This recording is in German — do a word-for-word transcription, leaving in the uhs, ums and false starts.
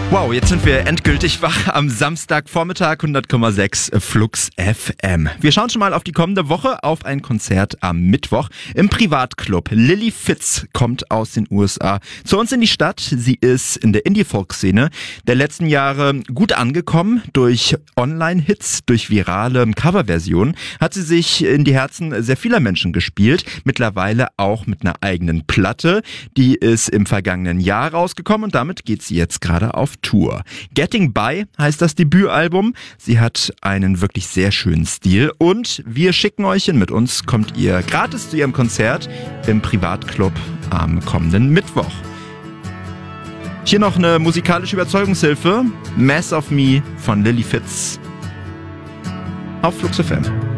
Wow, jetzt sind wir endgültig wach am Samstagvormittag, hundert Komma sechs Flux F M. Wir schauen schon mal auf die kommende Woche, auf ein Konzert am Mittwoch im Privatclub. Lily Fitz kommt aus den U S A zu uns in die Stadt. Sie ist in der Indie-Folk-Szene der letzten Jahre gut angekommen. Durch Online-Hits, durch virale Coverversionen hat sie sich in die Herzen sehr vieler Menschen gespielt. Mittlerweile auch mit einer eigenen Platte. Die ist im vergangenen Jahr rausgekommen und damit geht sie jetzt gerade auf Tour. Getting By heißt das Debütalbum. Sie hat einen wirklich sehr schönen Stil und wir schicken euch hin. Mit uns kommt ihr gratis zu ihrem Konzert im Privatclub am kommenden Mittwoch. Hier noch eine musikalische Überzeugungshilfe. Mass of Me von Lily Fitz auf Flux F M.